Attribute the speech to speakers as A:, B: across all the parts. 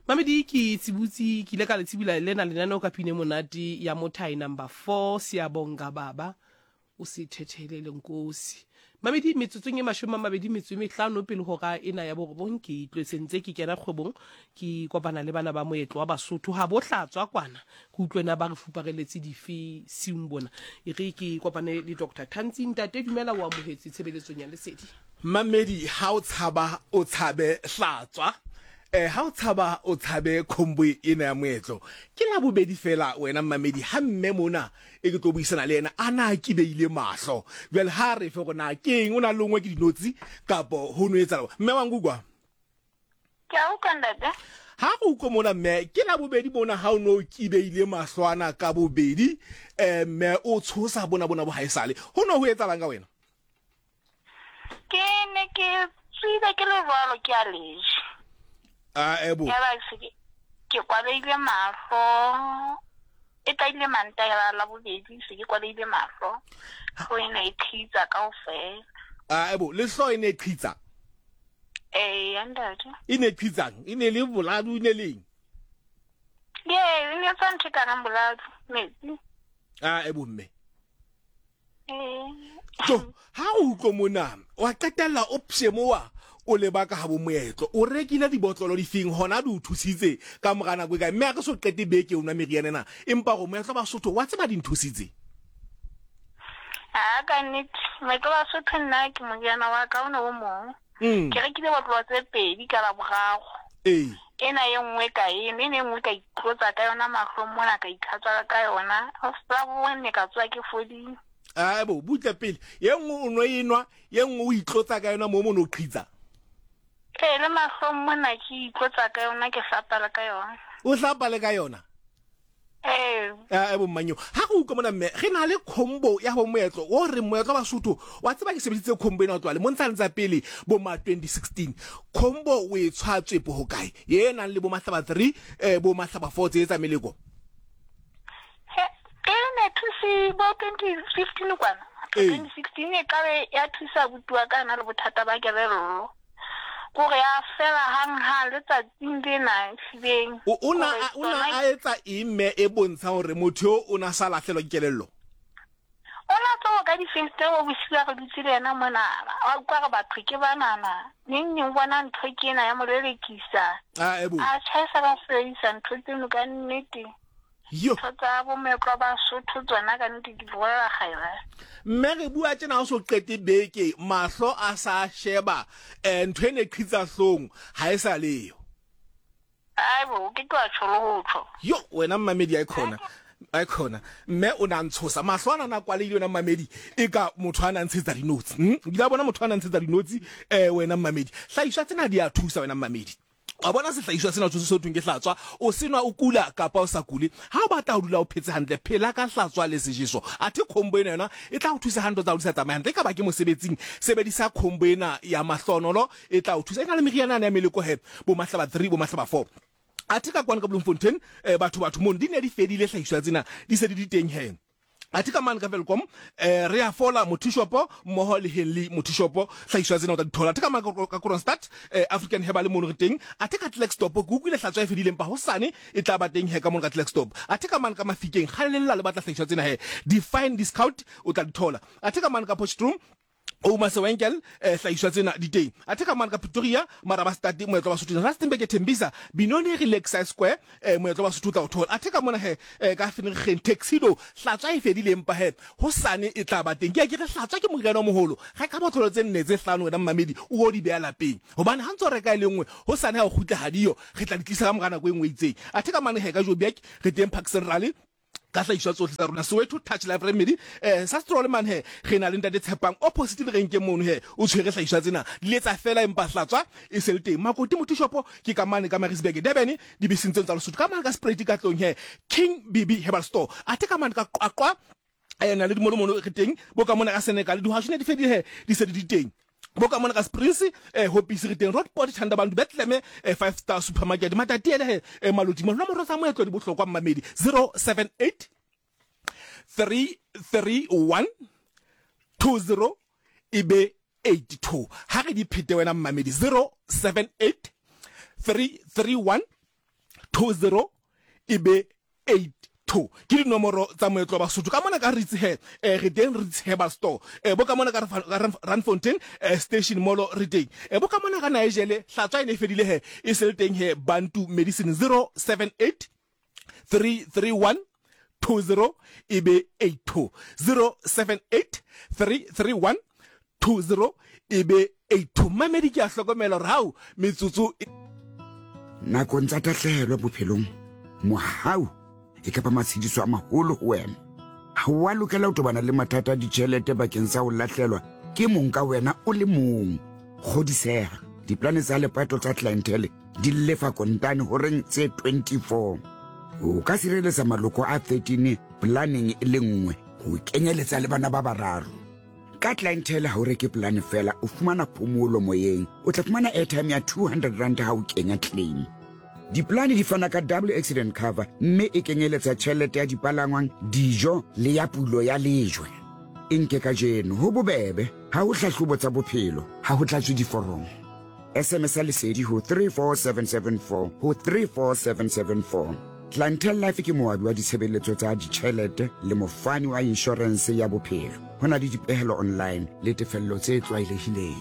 A: Mamedi ki tsibutsi ki le ka le tsibila le na lenano ka phine monati ya mothai number 4 Siyabonga baba o se thethelele nkosi. Mamedi metsotsong e 25 pele ho ga ena ya borobong ke tlwesentse ke kena kgwebong ke kopana le bana ba moetlo wa Basotho ha bo hlatswa kwana go utlwena ba re fupareletse dife siung bona e re ke kopane le Dr. Thansi Ntate dumela wa mohetsi tshebeletsong ya lesedi.
B: Mamedi ha o tshaba o tshabe hlatswa ha o tshaba o tshabe khombwe ena ya moetlo ke la bobedi fela wena Mamedi ha mme mona e ke tlo buisana le ena ana ke beile mahlo jwale ha re fe gona keng o na lengwe ke dinotsi kapo ho no etsa mme wangu kwa
C: ke a ukandata
B: ha go uko mona mme ke la bobedi bona ha o no ke beile mahlwana ka bobedi mme o tshosa bona bo haisale ho no ho etsa lang ka wena
C: ke ne ke tsida ke le jwalo ke a leje
B: ebo
C: ya ba ke kwaleile mahlo e taile manta ya la bobedi se ke kwaleile mahlo go ena e khitsa kaofela
B: ebo le hlo ene khitsa
C: andate
B: ine khitsang ine le boladu ine leng
C: ne tsanthe kana boladu metsi
B: ebo mme so ha o go mona wa qetella option moa o le baka ha bo moetlo o rekile dibotlolo di fing hona di o thusitse ka mogana go ka mme a ke so qete beke o nwa meriana na empa go moetlo ba Basotho wa tseba di nthusitse
C: ka nnete moetlo wa Basotho nna ke moriana wa ka ona o mong ke rekile botlolo tse pedi ka la bogago ena ye nngwe ka ene nngwe ka itlotsa ka yona mahlo mona ka ikhatsa ka yona o sa bone ka tswa ke fodile
B: bo butle pele ye nngwe o no inwa ye nngwe o itlotsa ka yona mo mo no qhitsa
C: le mahlo mona ke itlotsa ka yona ke hlapala ka yona
B: o hlapale ka yona bo mmanyo ha go uka mona mme re na le khombo ya bo moetlo o re moetlo wa Basotho wa tseba ke sebeditse khombo ena tswa le montshane tsa pele bo ma 2016 khombo o e tshwatswe po ho kae ye nang le bo mahlaba 3 bo mahlaba 4 tse tsa meleko
C: ne thusi bo 2015 kwana 2016 e kabe ya thusa butua kana le bothata ba kelello gore ya fela hang le tsa tsindena sibeng
B: una a etsa ime e bontsha hore motho o na sa lahlelwa ke kelello
C: ona tso ka di feste o busila go ditsile ena mona wa kwa ga batho ke banana neng bona ntho ke ena ya molelekisa
B: ebo
C: a tshesa ba freisa ntho tseno ka nnete
B: yo
C: tsa bo mekwa ba Basotho tsona ka nnete di boela gaela
B: mme re bua tsena o so qete beke mahlo a sa sheba ntwe ne qhitsa hlong ha e sa leyo
C: bo ke twa tsholo ho tsho
B: yo wena Mamedi a khona mme o na ntshosa mahlo ana na kwale yona Mamedi e ka motho ana ntshetsa dinotsi dila bona motho ana ntshetsa dinotsi wena Mamedi hlaiswa tsena di a thusa wena Mamedi wa bona se hlaiswa sena tso se ke hlatswa o senwa o kula kapa o sa kule ha o batla ho dula o phetse hantle phela ka hlatswa le sejeso athe khombo ena yona e tla o thusa hantle tsa o disa tsamaya hantle ka ba ke mosebetsing sebedisa khombo ena ya mahlonolo e tla o thusa ena le meriana ya meleko he bo mahlaba 3 bo mahlaba 4 athe ka kwana ka Bloemfontein batho mo di ne di fedile hlaiswa tsena di se di teng he atika man ka Velkom re a fola motishopo moho le Henley motishopo hlaiswa tsena o tla dithola atika man ka Kroonstad African Herbal mo re teng atika Tleckstop go ile hlatswa e fedile mpa hosane e tla ba teng he ka mo ka Tleckstop atika man ka Mafikeng khallela le batla hlaiswa tsena he define discount o tla dithola atika man ka Potchefstroom o Masewenkel hlaiswa tsena di teng atika man ka Pretoria Maraba Stad moetlo wa Basotho Rustenburg e Tembisa Binoni Relax Square moetlo wa Basotho tla thola atika mona he ka Fingergen Tuxedo hlatswa e fedile mpa he hosane e tla ba teng ke re hlatswa ke moriana o moholo ga ka botlolo tse nne tse hlano wena Mamedi o di beya lapeng hobane ha ntse re ka ile nngwe hosane ha o khutla hadiyo re tla ditlisa ka mogana go engwe itseng atika mane he ka Joburg re teng Park Central ka hlaiswa tsohle tsa rona Soweto Touch Life Remedy sa stroll man he re na le ntate Tshepang opposite le renke mono he o tshwere hlaiswa tsena di letsa fela empa hlatswa e se le teng makoti motishopo ke ka mane ka Maritzburg Durban di bisintse tsa Lesotho ka mane ka Spray ka tlong he King BB Herbal Store ate ka mane ka Qwaqwa na le dimono re teng bo ka mona ka Senegal di hashine di fedile he di se di teng boka mona ka Springs hopisi re teng Roadport Thanda bantu Bethlehem 5-star supermarket matati ele malodi mo nomoro tsa moetlo di bohlokwa Mamedi 078 331 20 ibe 82 ha re di phete wena Mamedi 078 331 20 ebe 82 ke dinomoro tsa moetlo ba Basotho ka mona ka Ritz he re teng Ritz Herbal Store bo ka mona ka Randfontein Station Mall re teng bo ka mona ka Naijele hlatswa ine fedile he e se le teng he Bantu Medicine 078 331 20 ebe 82 078 331 20 ebe 82 mamedi ke a hlokomela rao metsotso
D: nakong tsa tahlehelo bophelong mohau e ka ba matshidiso a maholo ho wena ha wa lokela ho tobana le mathata a ditjhelete bakeng sa ho lahlelwa ke mong ka wena o le mong kgodiseha diplane tsa lepato tsa clientele di lefa kontane ho reng tse 24 o ka sireletsa maloko a 13 planning e le nngwe ho kenyeletsa le bana ba bararo ka clientele ha o reke plan fela o fumana phomolo moyeng o tla fumana airtime ya 200 rand ha o kenya claim diplane di fana ka double accident cover mme e kenyeletsa tjhelete ya dipalangwang dijo le ya pulo ya lejwe enke ka jeno ho bobebe ha o hlahlobo tsa bophelo ha ho tlatswe diforomo SMS lesedi ho 34774 ho 34774 Clientele Life ke moabi wa ditshebeletso tsa ditjhelete le mofani wa insurance ya bophelo hona le dipehelo online le tefello tse tlwaelehileng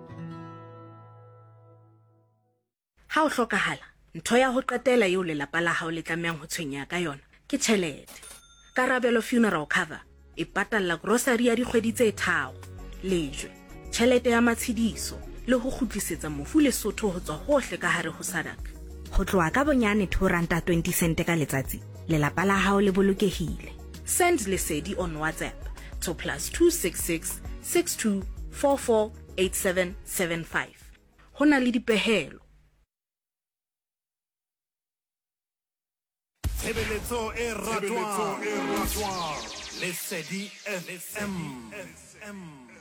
E: ha o hlokahala ntho ya ho qetela eo lelapa la hao le tlamehang ho tshwenya ka yona ke tjhelete Karabelo Funeral Cover e patalla grocery ya dikgwedi tse 3 lejwe tjhelete ya matshidiso le ho kgutlisetsa mofu Lesotho ho tswa hohle ka hare ho SADC ho tloha ka bonyane R2.20 ka letsatsi lelapa la hao le bolokehile send lesedi on WhatsApp to +266 6244 8775 hona le dipehelo
F: Tshebeletso e ratwa Lesedi FM